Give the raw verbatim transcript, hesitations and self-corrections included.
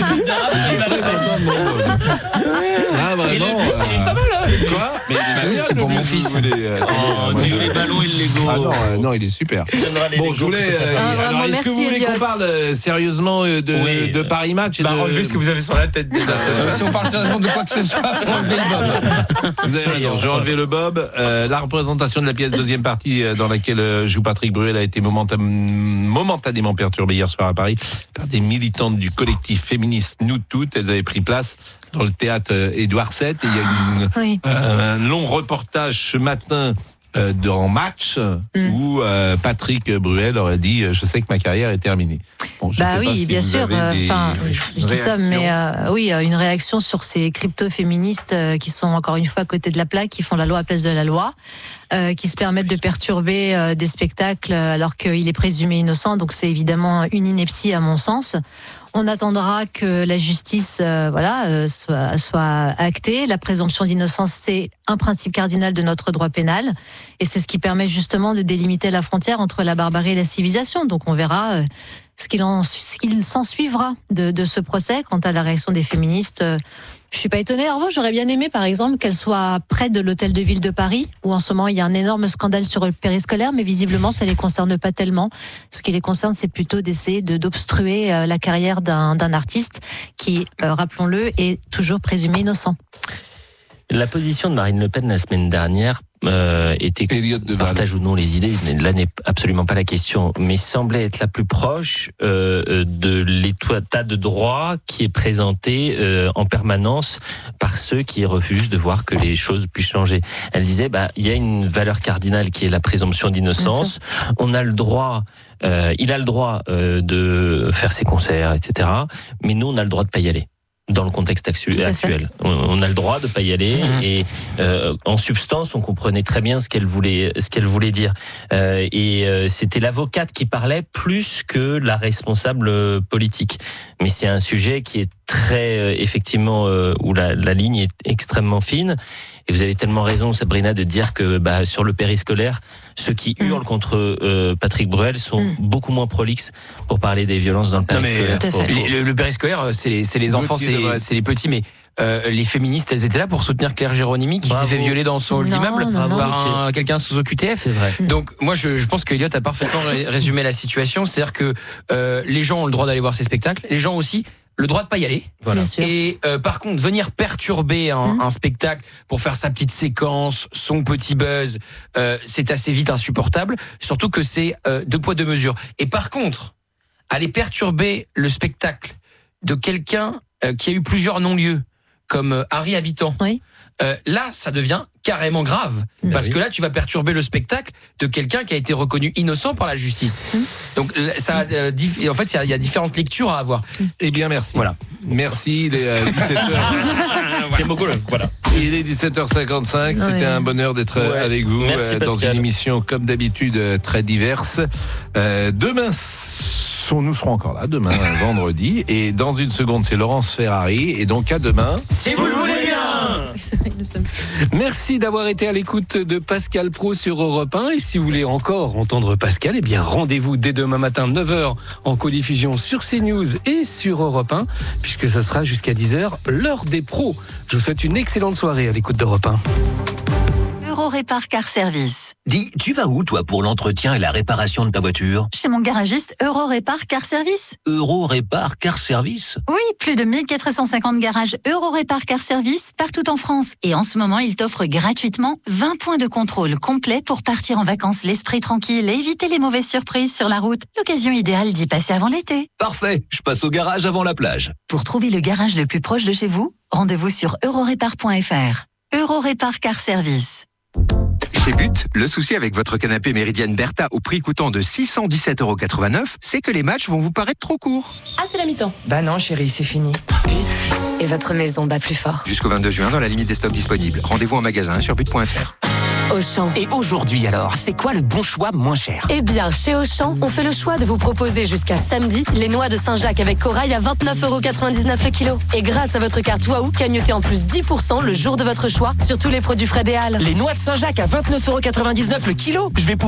Ah bah Et non. le bus, il est pas mal, hein. Quoi? Mais bah, c'était pour mon fils. Il est, euh, Oh, moi, je- les ballons et le Lego. Ah non, euh, non, il est super. Bon, je voulais. euh, Ah, alors, vraiment, est-ce que merci, vous voulez qu'on Elliot. parle euh, sérieusement euh, de, Oui. de Paris Match et Bah, de... enlevez ce que vous avez sur la tête déjà. Euh, si on parle sérieusement de quoi que ce soit, enlevez le bob. Vous avez raison, j'ai enlevé le bob. Euh, la représentation de la pièce deuxième partie euh, dans laquelle euh, joue Patrick Bruel a été momenta- momentanément perturbée hier soir à Paris par des militantes du collectif féministe Nous Toutes. Elles avaient pris place dans le théâtre euh, Édouard sept et il y a eu une, Oui. euh, un long reportage ce matin euh, dans Match Mm. où euh, Patrick Bruel aurait dit euh, je sais que ma carrière est terminée. Bon, je Bah sais pas oui, si bien vous sûr. avez des Enfin, je dis ça, réactions. mais euh, oui, euh, une réaction sur ces crypto-féministes euh, qui sont encore une fois à côté de la plaque, qui font la loi à place de la loi, euh, qui se permettent de perturber euh, des spectacles alors qu'il est présumé innocent. Donc c'est évidemment une ineptie à mon sens. On attendra que la justice, euh, voilà, euh, soit, soit actée. La présomption d'innocence, c'est un principe cardinal de notre droit pénal, et c'est ce qui permet justement de délimiter la frontière entre la barbarie et la civilisation. Donc on verra euh, ce qu'il en, ce qu'il s'en suivra de, de ce procès. Quant à la réaction des féministes, euh, je suis pas étonnée. En revanche, j'aurais bien aimé, par exemple, qu'elle soit près de l'hôtel de ville de Paris, où en ce moment il y a un énorme scandale sur le périscolaire, mais visiblement ça les concerne pas tellement. Ce qui les concerne, c'est plutôt d'essayer de d'obstruer euh, la carrière d'un d'un artiste qui, euh, rappelons-le, est toujours présumé innocent. La position de Marine Le Pen la semaine dernière euh, était Elliot Deval. partage ou non les idées, mais là n'est absolument pas la question, mais semblait être la plus proche euh, de l'état de droit qui est présenté euh, en permanence par ceux qui refusent de voir que les choses puissent changer. Elle disait, bah il y a une valeur cardinale qui est la présomption d'innocence. On a le droit, euh, il a le droit euh, de faire ses concerts, et cetera. Mais nous, on a le droit de pas y aller. Dans le contexte actu- Tout à actuel, on, on a le droit de pas y aller, Mmh. et euh, en substance, on comprenait très bien ce qu'elle voulait, ce qu'elle voulait dire. Euh, et euh, c'était l'avocate qui parlait plus que la responsable euh, politique. Mais c'est un sujet qui est très euh, effectivement euh, où la, la ligne est extrêmement fine. Et vous avez tellement raison, Sabrina, de dire que bah, sur le périscolaire, ceux qui hurlent Mm. contre euh, Patrick Bruel sont Mm. beaucoup moins prolixes pour parler des violences dans le Non, mais, périscolaire. tout à fait. Faut- Les- Le, le périscolaire, c'est les, c'est les enfants, Gauthier c'est les, Lebret. c'est les petits, mais euh, les féministes, elles étaient là pour soutenir Claire Géronimi qui Bravo. s'est fait violer dans son hall Non, d'immeuble non, non. par un- quelqu'un sous O Q T F. C'est vrai. Donc moi je, je pense que Elliot a parfaitement ré- résumé la situation, c'est-à-dire que euh, les gens ont le droit d'aller voir ces spectacles, les gens ont aussi le droit de pas y aller. Voilà. Bien sûr. Et euh, par contre, venir perturber un, Mhm. un spectacle pour faire sa petite séquence, son petit buzz, euh, c'est assez vite insupportable. Surtout que c'est euh, deux poids deux mesures. Et par contre, aller perturber le spectacle de quelqu'un euh, qui a eu plusieurs non-lieux, comme euh, Harry Habitant, Oui. euh, là, ça devient carrément grave. Ben Parce oui. que là, tu vas perturber le spectacle de quelqu'un qui a été reconnu innocent par la justice. Mhm. Donc, là, ça, a, euh, dif- en fait, il y a- il y, a différentes lectures à avoir. Eh bien, merci. Voilà. Merci, il est euh, dix-sept heures. J'aime beaucoup le. Voilà. Il est dix-sept heures cinquante-cinq. C'était Ouais. un bonheur d'être Ouais. avec vous Merci, euh, dans Pascal. une émission comme d'habitude euh, très diverse. Euh, demain, sont- nous serons encore là, demain, vendredi. Et dans une seconde, c'est Laurence Ferrari. Et donc à demain. Si vous le voulez bien. Nous sommes- Merci d'avoir été à l'écoute de Pascal Pro sur Europe un. Et si vous voulez encore entendre Pascal, eh bien rendez-vous dès demain matin neuf heures en codiffusion sur CNews et sur Europe un, puisque ça sera jusqu'à dix heures, l'heure des pros. Je vous souhaite une excellente soirée à l'écoute d'Europe un. Eurorépar Car Service. Dis, tu vas où, toi, pour l'entretien et la réparation de ta voiture? Chez mon garagiste Eurorépar Car Service. Euro Répar Car Service? Oui, plus de mille quatre cent cinquante garages Eurorépar Car Service partout en France. Et en ce moment, il t'offre gratuitement vingt points de contrôle complets pour partir en vacances l'esprit tranquille et éviter les mauvaises surprises sur la route. L'occasion idéale d'y passer avant l'été. Parfait, je passe au garage avant la plage. Pour trouver le garage le plus proche de chez vous, rendez-vous sur eurorépar point f r. Eurorépar Car Service. Chez But, le souci avec votre canapé Méridienne Bertha au prix coûtant de six cent dix-sept euros quatre-vingt-neuf, c'est que les matchs vont vous paraître trop courts. Ah, c'est la mi-temps. Bah non, chérie, c'est fini. But. Et votre maison bat plus fort. Jusqu'au vingt-deux juin, dans la limite des stocks disponibles. Rendez-vous en magasin sur but point f r. Auchan. Et aujourd'hui alors, c'est quoi le bon choix moins cher? Eh bien, chez Auchan, on fait le choix de vous proposer jusqu'à samedi les noix de Saint-Jacques avec corail à vingt-neuf euros quatre-vingt-dix-neuf le kilo. Et grâce à votre carte Waouh, cagnotez en plus dix pour cent le jour de votre choix sur tous les produits Fred et Halles. Les noix de Saint-Jacques à vingt-neuf euros quatre-vingt-dix-neuf le kilo? Je vais